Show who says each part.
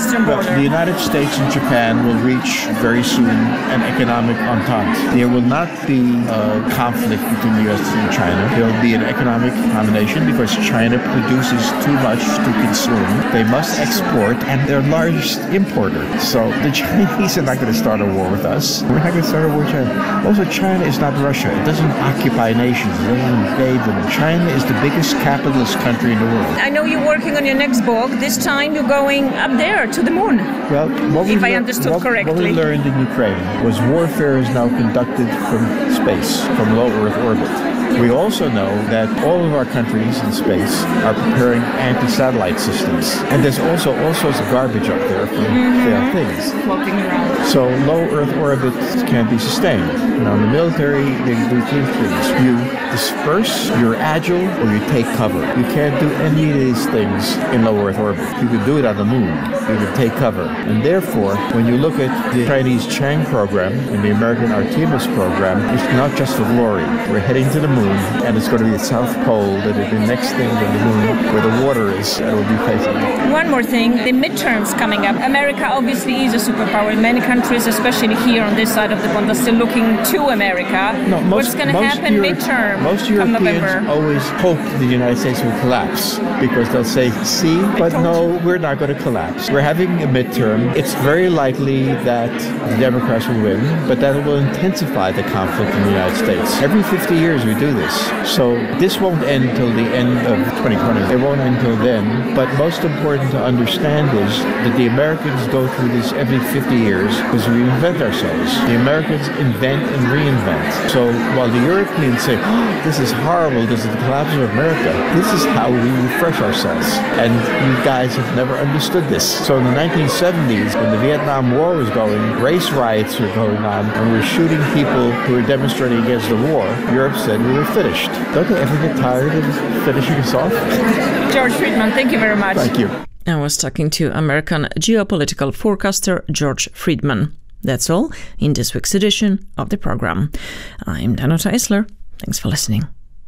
Speaker 1: eastern border.
Speaker 2: The United States and Japan will reach very soon an economic entente. There will not be a conflict between the U.S. and China. There will be an economic combination because China produces too much to consume. They must export, and they're the largest importer. So the Chinese are not going to start a war with us. We're not going to start a war with China. Also, China is not Russia. It doesn't occupy nations. It doesn't invade them. China is the biggest capitalist country in the world.
Speaker 1: I know you're working on your next book. This time you're going up there to the moon.
Speaker 2: Well,
Speaker 1: if I understood correctly.
Speaker 2: What we learned in Ukraine was warfare is now conducted from space, from low Earth orbit. We also know that all of our countries in space are preparing anti-satellite systems. And there's also all sorts of garbage up there from failed things.
Speaker 1: Floating around.
Speaker 2: So low Earth orbit can't be sustained. Now in the military, they do two things. You disperse, you're agile, or you take cover. You can't do any of these things in low Earth orbit. You could do it on the moon. You could take cover. And therefore, when you look at the Chinese Chang program and the American Artemis program, it's not just for glory. We're heading to the moon, and it's going to be the South Pole, that is the next thing to the moon, where the water is, and we'll be facing it.
Speaker 1: One more thing, the midterms coming up. America obviously is a superpower. Many countries, especially here on this side of the pond, are still looking to America.
Speaker 2: No,
Speaker 1: what's going to happen midterm?
Speaker 2: Most Europeans always hope the United States will collapse because they'll say, see, but no, we're not going to collapse. We're having a midterm. It's very likely that the Democrats will win, but that will intensify the conflict in the United States. Every 50 years we do this. So this won't end until the end of 2020. It won't end until then. But most important to understand is that the Americans go through this every 50 years because we invent ourselves. The Americans invent and reinvent. So while the Europeans say, oh, this is horrible, this is the collapse of America, this is how we refresh ourselves. And you guys have never understood this. So in the 1970s, when the Vietnam War was going, race riots were going on, and we were shooting people who were demonstrating against the war, Europe said we were finished. Don't they ever get tired of finishing us off?
Speaker 1: George Friedman, thank you very much.
Speaker 2: Thank you.
Speaker 3: I was talking to American geopolitical forecaster George Friedman. That's all in this week's edition of the program. I'm Danuta Eisler. Thanks for listening.